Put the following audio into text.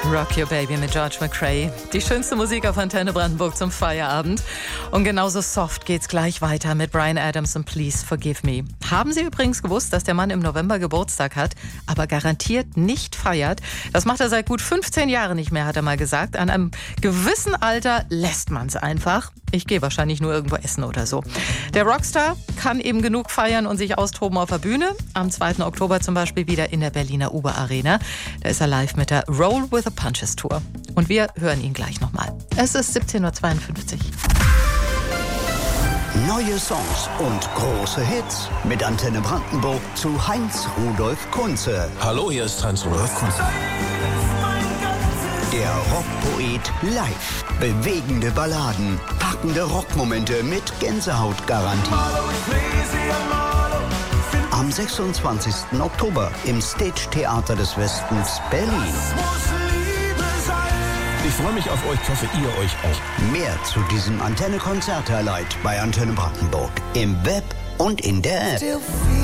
Rock Your Baby mit George McRae. Die schönste Musik auf Antenne Brandenburg zum Feierabend. Und genauso soft geht's gleich weiter mit Bryan Adams und Please Forgive Me. Haben Sie übrigens gewusst, dass der Mann im November Geburtstag hat, aber garantiert nicht feiert? Das macht er seit gut 15 Jahren nicht mehr, hat er mal gesagt. An einem gewissen Alter lässt man's einfach. Ich gehe wahrscheinlich nur irgendwo essen oder so. Der Rockstar kann eben genug feiern und sich austoben auf der Bühne. Am 2. Oktober zum Beispiel wieder in der Berliner Uber Arena. Da ist er live mit der Roll with the Punches Tour. Und wir hören ihn gleich nochmal. Es ist 17:52 Uhr. Neue Songs und große Hits mit Antenne Brandenburg zu Heinz Rudolf Kunze. Hallo, hier ist Heinz Rudolf Kunze. Der Rockpoet live. Bewegende Balladen, packende Rockmomente mit Gänsehautgarantie. Am 26. Oktober im Stage Theater des Westens Berlin. Ich freue mich auf euch, ich hoffe, ihr euch auch. Mehr zu diesem Antenne-Konzert-Highlight bei Antenne Brandenburg im Web und in der App.